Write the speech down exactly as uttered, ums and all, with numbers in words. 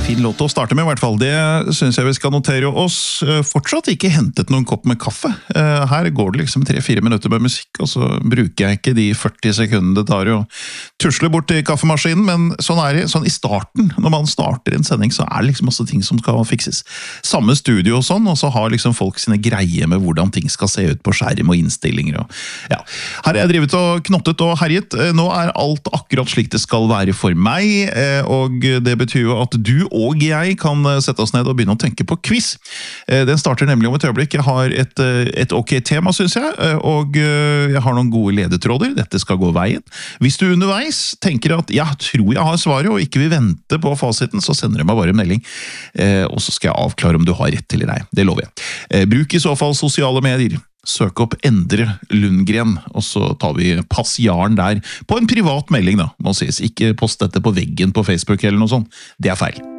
Fin låt å starte med I hvert fall. Det synes jeg vi skal notere oss. Fortsatt ikke hentet noen kopp med kaffe. Her går det liksom tre-fire minutter med musikk, og så bruker jeg ikke de førti sekundene det tar å tusle bort til kaffemaskinen, men sånn er det. Sånn I starten, når man starter en sending, så er det liksom også ting som skal fikses. Samme studio og sånn, og så har liksom folk sine greier med hvordan ting skal se ut på skjerm og innstillinger. Og, ja. Her er jeg drivet og knottet og herjet. Nå er alt akkurat slik det skal være for meg, og det betyr jo at du og jeg kan sette oss ned og begynne å tenke på quiz. Den starter nemlig om et øyeblikk. Jeg har et, et ok tema, synes jeg, og jeg har noen gode ledetråder. Dette skal gå veien. Hvis du underveis tenker at jeg tror jeg har svaret, og ikke vil vente på fasiten, så sender du meg bare en melding, og så skal jeg avklare om du har rett eller ei. Det lover jeg. Bruk I så fall sosiale medier. Søk opp Endre Lundgren, og så tar vi passjaren der på en privat melding da, må sies. Ikke post dette på veggen på Facebook eller noe sånt. Det er feil.